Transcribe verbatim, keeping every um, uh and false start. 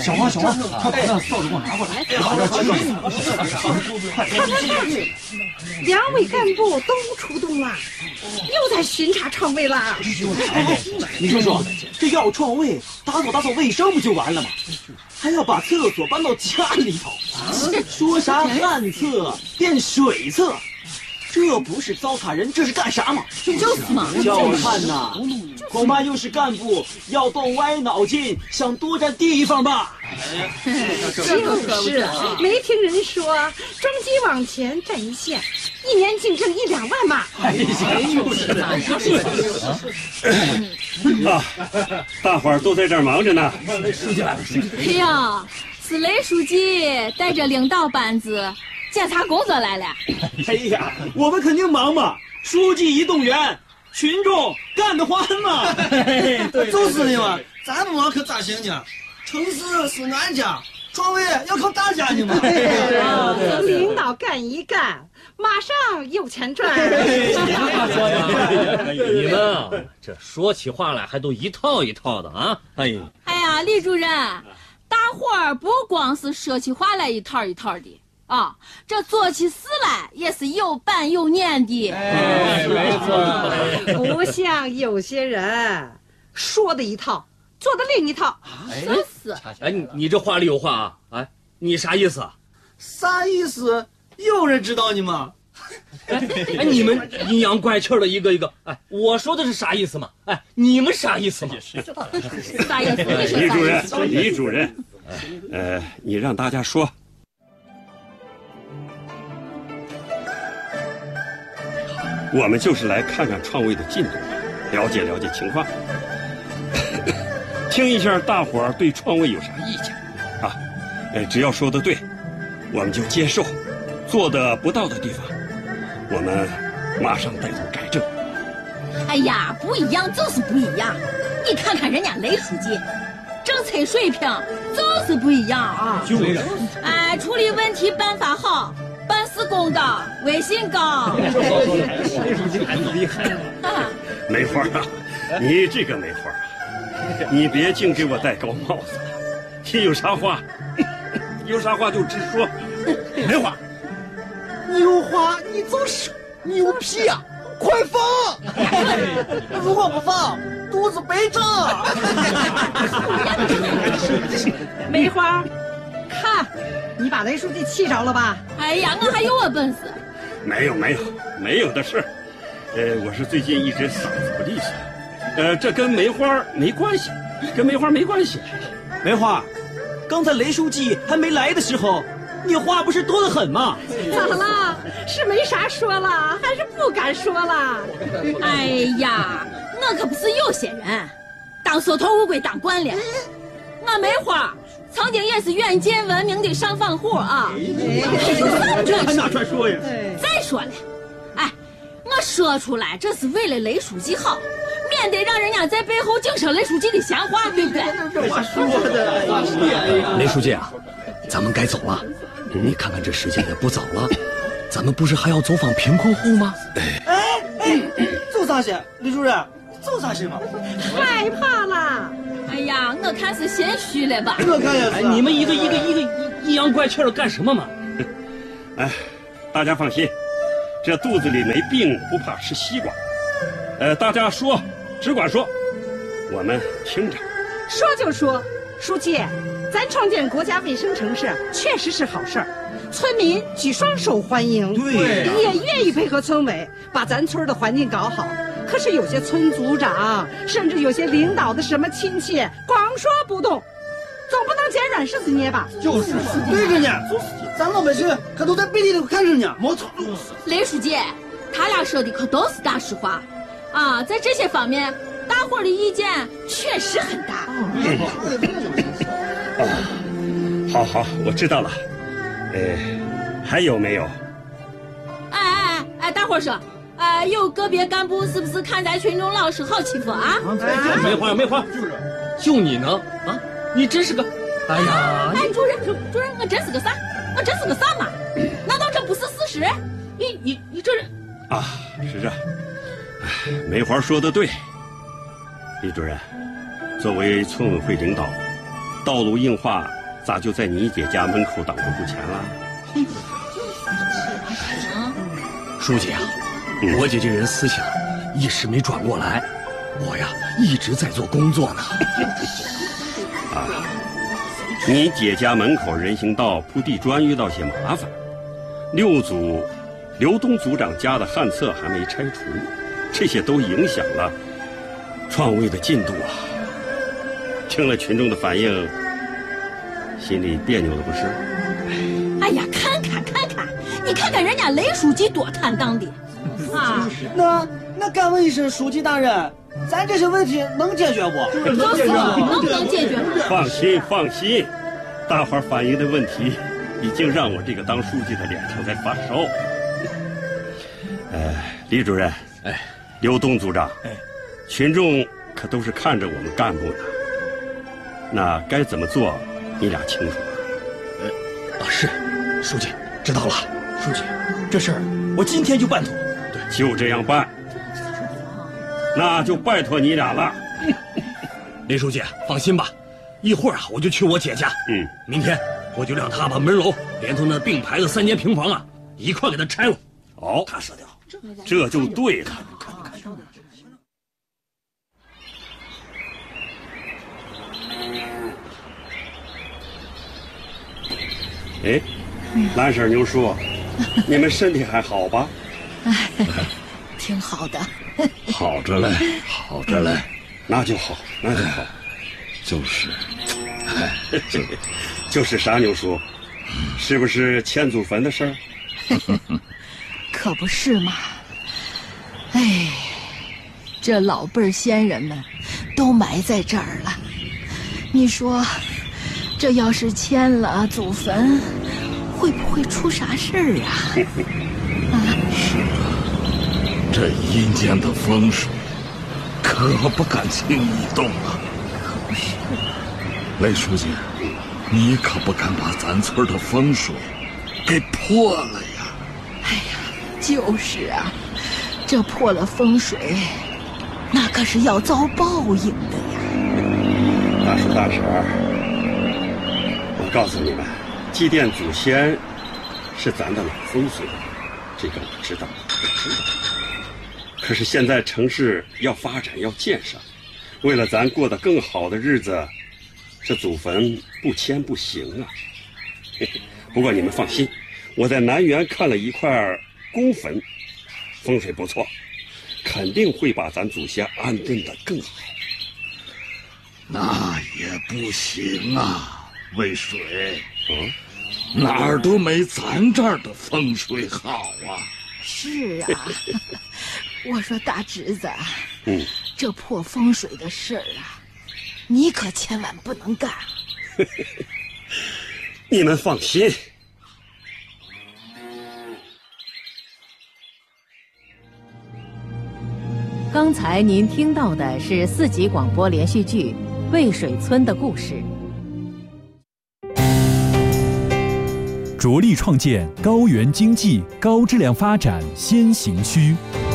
小王，小王，快把那扫帚给我拿过来！ 快快快！两位干部都出动了，又在巡查床位了。 你说说，这要床位，打扫打扫卫生不就完了吗？还要把厕所搬到家里头，说啥旱厕变水厕，这不是糟蹋人，这是干啥嘛？ 就是嘛！ 叫看呐，恐怕又是干部要动歪脑筋，想多占地方吧？ 就是，没听人说中基往前占一线，一年净挣一两万嘛。 哎呀，就是啊，大伙儿都在这儿忙着呢。 书记来了， 哎呀，是雷书记带着领导班子检查工作来了。 哎呀，我们肯定忙嘛！书记一动员，群众干得欢嘛！ 对，就是的嘛，咱们忙可咋行呢？城市是俺家，床位要靠大家呢嘛。 和领导干一干，马上有钱赚。 你们啊，这说起话来还都一套一套的啊！哎呀， 哎呀，李主任，大伙儿不光是说起话来一套一套的。啊，这做起事来也是有板有眼的。 哎，没错， 不像有些人说的一套，做的另一套。 真是。 哎，你你这话里有话啊！哎，你啥意思啊？ 啥意思？有人知道你吗？ 哎，你们阴阳怪气的一个一个，哎，我说的是啥意思嘛？哎，你们啥意思嘛？ 啥意思？ 李主任，李主任，呃，你让大家说。我们就是来看看创卫的进度，了解了解情况，听一下大伙儿对创卫有啥意见啊？呃，只要说的对，我们就接受；做的不到的地方，我们马上带走改正。 哎呀，不一样就是不一样。你看看人家雷书记，政策水平就是不一样啊。 就是。 哎，处理问题办法好。办事公道，威信高。 雷书记很厉害啊！ 梅花啊，你这个梅花啊，你别净给我戴高帽子了。你有啥话，有啥话就直说。 梅花，你有话你就说，你有屁呀、啊，快放！如果不放，肚子白胀。 梅花，看。你把雷书记气着了吧？ 哎呀，我还有我本事。 没有没有没有的事，呃，我是最近一直嗓子不利索，呃，这跟梅花没关系，跟梅花没关系。 梅花，刚才雷书记还没来的时候，你话不是多得很吗？ 咋了？是没啥说了，还是不敢说了？ 哎呀，我可不是有些人，当缩头乌龟当惯了。我梅花。曾经也是远近闻名的上访户啊！ 这还拿出来说呀？ 再说了，哎，我说出来这是为了雷书记好，免得让人家在背后净说雷书记的闲话，对不对？ 这话说的， 雷书记啊，咱们该走了。你看看这时间也不早了，咱们不是还要走访贫困户吗？ 哎哎，走啥去？李主任，走啥去嘛？ 害怕了。 哎呀，我看是心虚了吧？ 我看也是。 哎，你们一个一个一个阴阳怪气的干什么嘛？ 哎，大家放心，这肚子里没病不怕吃西瓜。呃，大家说，只管说，我们听着。 说就说，书记，咱创建国家卫生城市确实是好事儿，村民举双手欢迎， 对、 啊，也愿意配合村委把咱村的环境搞好。可是有些村组长，甚至有些领导的什么亲戚，光说不动，总不能捡软柿子捏吧？ 就是，对着呢，咱老百姓可都在背地里看着呢。没错， 雷书记，他俩说的可都是大实话，啊，在这些方面，大伙儿的意见确实很大。 嗯，哦，好好，我知道了。呃，还有没有？ 哎哎哎哎，大伙儿说。呃，有个别干部是不是看咱群众老是好欺负啊？ 梅花梅花，就你呢啊！你真是个，哎呀！ 哎，主任主任，我真是个啥？我真是个啥嘛？难道这不是事实？ 你你你这人啊，是这。哎，梅花说的对。李主任，作为村委会领导，道路硬化咋就在你姐家门口挡着不前了？ 书记啊， 嗯、 我姐这人思想一时没转过来，我呀一直在做工作呢。 啊，你姐家门口人行道铺地砖遇到些麻烦，六组刘东组长家的旱厕还没拆除，这些都影响了创卫的进度啊。听了群众的反应，心里别扭了不是？ 哎呀，看看看看，你看看人家雷书记多坦荡的啊！ 那那敢问一声书记大人，咱这些问题能解决不？ 能解决，能不能解决？ 放心放心，大伙儿反映的问题已经让我这个当书记的脸上在发烧。呃，李主任， 哎， 刘东组长， 哎， 群众可都是看着我们干部呢。那该怎么做，你俩清楚吗？ 呃，啊是，书记知道了。 书记，这事儿我今天就办妥。 对，就这样办。那就拜托你俩了。 林书记，放心吧，一会儿啊我就去我姐家。 嗯， 明天我就让他把门楼连同那并排的三间平房啊一块给他拆了。 好， 他舍掉， 这就对了。哎，蓝婶牛叔，你们身体还好吧？ 哎，挺好的。 好着嘞，好着嘞。 那就好，那就好。 就是，哎， 就就是啥牛叔？是不是迁祖坟的事儿？ 可不是嘛。哎，这老辈儿先人们都埋在这儿了，你说，这要是迁了祖坟，会不会出啥事儿啊？ 啊，是啊，这阴间的风水可不敢轻易动啊。 可不是。 雷书记，你可不敢把咱村的风水给破了呀！ 哎呀，就是啊，这破了风水，那可是要遭报应的呀。 大叔大婶儿，我告诉你们，祭奠祖先是咱的老风俗，这个我知道，我知道。可是现在城市要发展，要建设，为了咱过得更好的日子，这祖坟不迁不行啊。嘿嘿，不过你们放心，我在南园看了一块公坟，风水不错，肯定会把咱祖先安顿得更好。 那也不行啊，渭水， 嗯， 哪儿都没咱这儿的风水好啊。 是啊，我说大侄子， 嗯， 这破风水的事儿啊，你可千万不能干。 你们放心。 刚才您听到的是四集广播连续剧《渭水村的故事》。 着力创建高原经济、高质量发展先行区。